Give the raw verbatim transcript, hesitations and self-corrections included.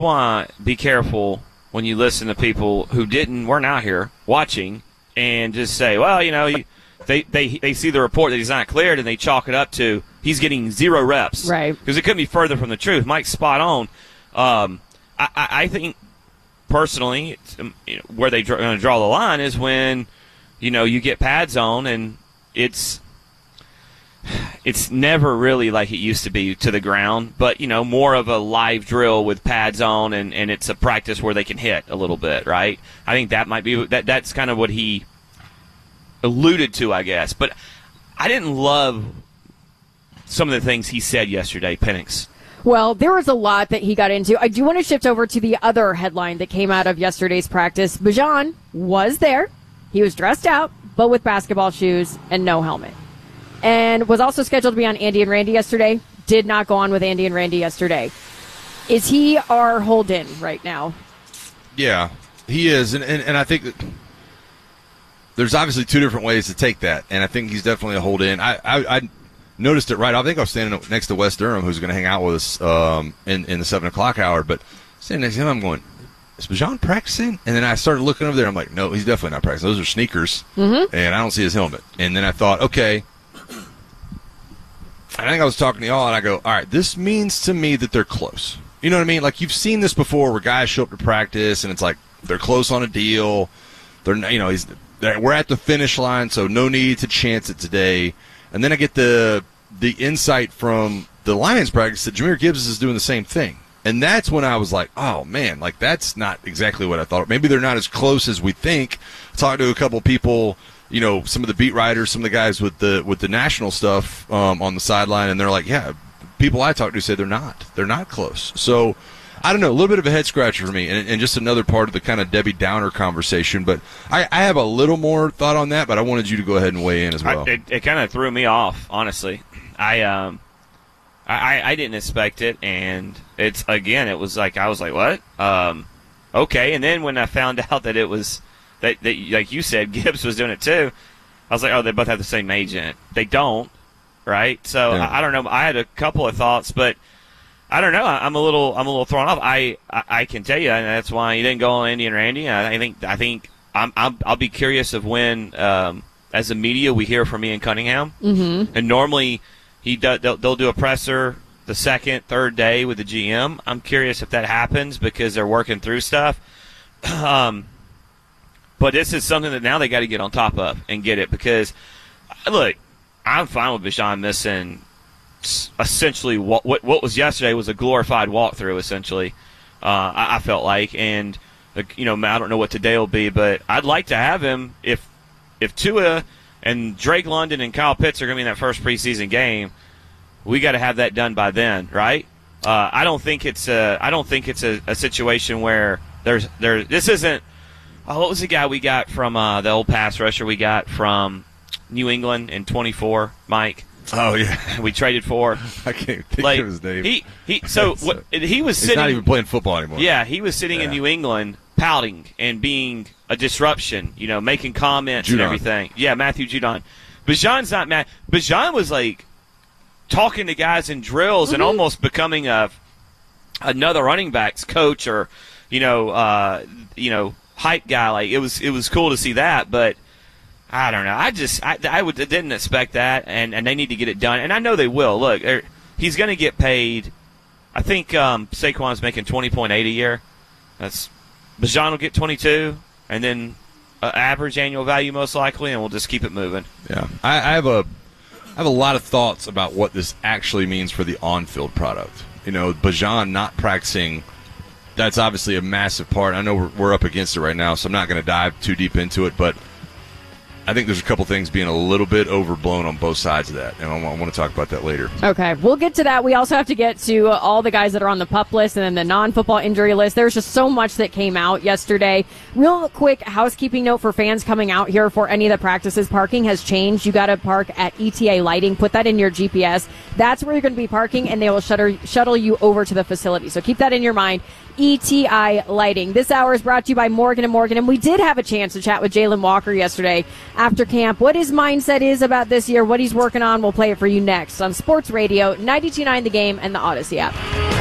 want to be careful when you listen to people who didn't weren't out here watching and just say, well, you know, they they they see the report that he's not cleared and they chalk it up to he's getting zero reps, right? Because it couldn't be further from the truth. Mike's spot on. Um, I, I, I think personally, it's, um, you know, where they're going to draw the line is when you know you get pads on and it's. It's never really like it used to be to the ground, but, you know, more of a live drill with pads on, and, and it's a practice where they can hit a little bit, right? I think that might be that. That's kind of what he alluded to, I guess. But I didn't love some of the things he said yesterday, Penix. Well, there was a lot that he got into. I do want to shift over to the other headline that came out of yesterday's practice. Bijan was there. He was dressed out, but with basketball shoes and no helmet. And was also scheduled to be on Andy and Randy yesterday. Did not go on with Andy and Randy yesterday. Is he our hold-in right now? Yeah, he is. And, and, and I think that there's obviously two different ways to take that. And I think he's definitely a hold-in. I, I, I noticed it right. I think I was standing next to Wes Durham, who's going to hang out with us um, in, in the seven o'clock hour. But standing next to him, I'm going, is Bijan practicing? And then I started looking over there. I'm like, no, he's definitely not practicing. Those are sneakers. Mm-hmm. And I don't see his helmet. And then I thought, okay. I think I was talking to y'all, and I go, all right, this means to me that they're close. You know what I mean? Like, you've seen this before where guys show up to practice, and it's like they're close on a deal. They're, you know, he's we're at the finish line, so no need to chance it today. And then I get the the insight from the Lions practice that Jahmyr Gibbs is doing the same thing. And that's when I was like, oh, man, like, that's not exactly what I thought. Maybe they're not as close as we think. Talked to a couple people, you know, some of the beat writers, some of the guys with the with the national stuff um, on the sideline, and they're like, yeah, people I talked to say they're not. They're not close. So, I don't know, a little bit of a head-scratcher for me, and, and just another part of the kind of Debbie Downer conversation. But I, I have a little more thought on that, but I wanted you to go ahead and weigh in as well. I, it it kind of threw me off, honestly. I um, I, I didn't expect it, and it's, again, it was like, I was like, what? Um, okay, and then when I found out that it was – That, that, like you said, Gibbs was doing it too. I was like, oh, they both have the same agent. They don't, right? So yeah. I, I don't know. I had a couple of thoughts, but I don't know. I, I'm a little, I'm a little thrown off. I, I, I can tell you, and that's why you didn't go on Andy and Randy. I, I think, I think I'm, I'm, I'll be curious of when, um, as a media, we hear from Ian Cunningham, mm-hmm. and normally he do, they'll, they'll do a presser the second, third day with the G M. I'm curious if that happens because they're working through stuff. um. But this is something that now they got to get on top of and get it because, look, I'm fine with Bijan missing essentially what, what what was yesterday was a glorified walkthrough, essentially, uh, I, I felt like. And, you know, I don't know what today will be, but I'd like to have him if if Tua and Drake London and Kyle Pitts are going to be in that first preseason game, we got to have that done by then, right? Uh, I don't think it's a I don't think it's a, a situation where there's there this isn't. Oh, what was the guy we got from uh, the old pass rusher we got from New England in twenty-four, Mike? Oh, yeah. We traded for. I can't think like, of his name. He, he, so what, he was he's sitting. not even playing football anymore. Yeah, he was sitting yeah. in New England pouting and being a disruption, you know, making comments Judon. and everything. Yeah, Matthew Judon. Bijan's not mad. Bijan was like talking to guys in drills mm-hmm. and almost becoming a another running backs coach or, you know, uh, you know, hype guy. Like it was, it was cool to see that, but I don't know. I just, I, I would, didn't expect that, and, and they need to get it done, and I know they will. Look, he's going to get paid. I think um, Saquon's making twenty point eight a year. That's Bijan will get twenty-two, and then uh, average annual value most likely, and we'll just keep it moving. Yeah, I, I have a, I have a lot of thoughts about what this actually means for the on-field product. You know, Bijan not practicing. That's obviously a massive part. I know we're, we're up against it right now, so I'm not going to dive too deep into it, but I think there's a couple things being a little bit overblown on both sides of that, and I want, I want to talk about that later. Okay, we'll get to that. We also have to get to all the guys that are on the PUP list and then the non-football injury list. There's just so much that came out yesterday. Real quick housekeeping note for fans coming out here for any of the practices. Parking has changed. You got to park at E T A Lighting. Put that in your G P S. That's where you're going to be parking, and they will shuttle, shuttle you over to the facility. So keep that in your mind. E T I Lighting. This hour is brought to you by Morgan and Morgan, and we did have a chance to chat with Jalen Walker yesterday after camp. What his mindset is about this year, what he's working on, we'll play it for you next on Sports Radio ninety-two point nine The Game and the Odyssey app.